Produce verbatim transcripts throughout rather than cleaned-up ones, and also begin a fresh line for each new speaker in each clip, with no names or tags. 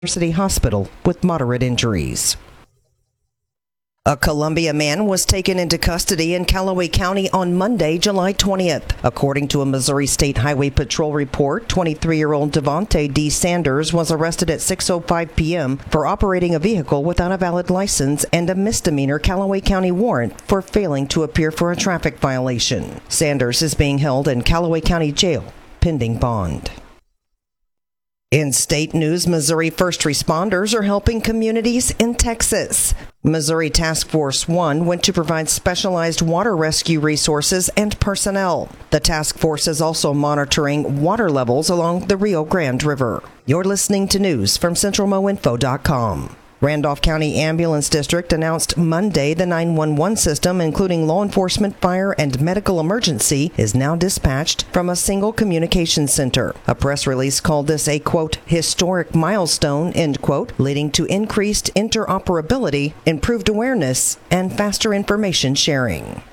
University Hospital with moderate injuries. A Columbia man was taken into custody in Callaway County on Monday, July twentieth. According to a Missouri State Highway Patrol report, twenty-three-year-old Devontae D. Sanders was arrested at six oh five p.m. for operating a vehicle without a valid license and a misdemeanor Callaway County warrant for failing to appear for a traffic violation. Sanders is being held in Callaway County Jail, pending bond. In state news, Missouri first responders are helping communities in Texas. Missouri Task Force one went to provide specialized water rescue resources and personnel. The task force is also monitoring water levels along the Rio Grande River. You're listening to news from Central Mo Info dot com. Randolph County Ambulance District announced Monday the nine one one system, including law enforcement, fire, and medical emergency, is now dispatched from a single communication center. A press release called this a, quote, historic milestone, end quote, leading to increased interoperability, improved awareness, and faster information sharing.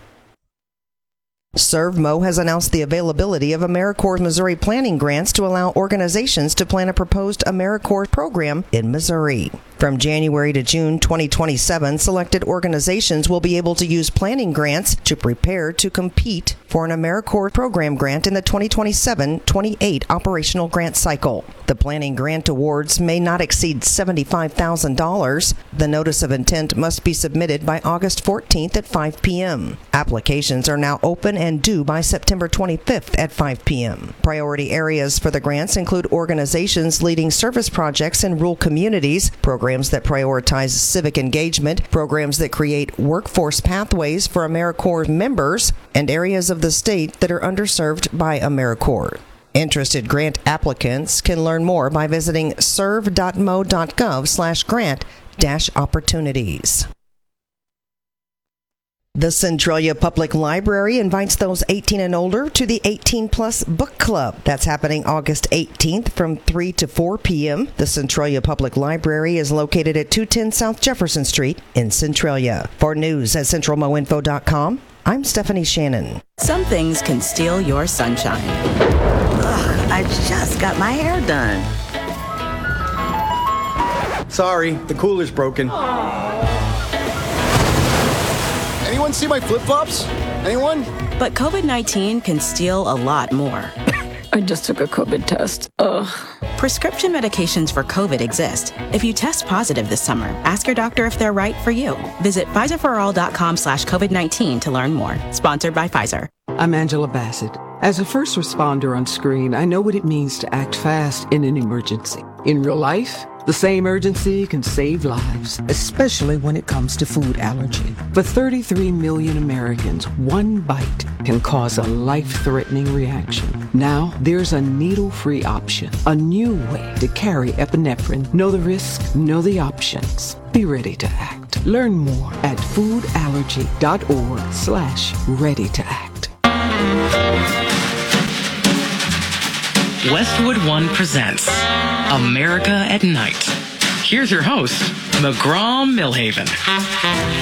ServMo has announced the availability of AmeriCorps Missouri planning grants to allow organizations to plan a proposed AmeriCorps program in Missouri. From January to June twenty twenty-seven, selected organizations will be able to use planning grants to prepare to compete for an AmeriCorps program grant in the twenty twenty-seven twenty-eight operational grant cycle. The planning grant awards may not exceed seventy-five thousand dollars. The notice of intent must be submitted by August fourteenth at five p.m. Applications are now open and due by September twenty-fifth at five p.m. Priority areas for the grants include organizations leading service projects in rural communities, programs that prioritize civic engagement, programs that create workforce pathways for AmeriCorps members, and areas of the state that are underserved by AmeriCorps. Interested grant applicants can learn more by visiting serve dot mo dot gov slash grant dash opportunities. The Centralia Public Library invites those eighteen and older to the eighteen plus Book Club. That's happening August eighteenth from three to four p.m. The Centralia Public Library is located at two ten South Jefferson Street in Centralia. For news at Central Mo Info dot com, I'm Stephanie Shannon.
Some things can steal your sunshine. Ugh, I just got my hair done.
Sorry, the cooler's broken. Anyone see my flip-flops? Anyone?
But COVID nineteen can steal a lot more.
I just took a COVID test. Ugh.
Prescription medications for COVID exist. If you test positive this summer, ask your doctor if they're right for you. Visit Pfizer for all dot com slash COVID nineteen to learn more. Sponsored by Pfizer.
I'm Angela Bassett. As a first responder on screen, I know what it means to act fast in an emergency. In real life, the same urgency can save lives, especially when it comes to food allergy. For thirty-three million Americans, one bite can cause a life-threatening reaction. Now, there's a needle-free option, a new way to carry epinephrine. Know the risk, know the options. Be ready to act. Learn more at foodallergy.org slash ready to act.
Westwood One presents America at Night. Here's your host, McGraw Millhaven.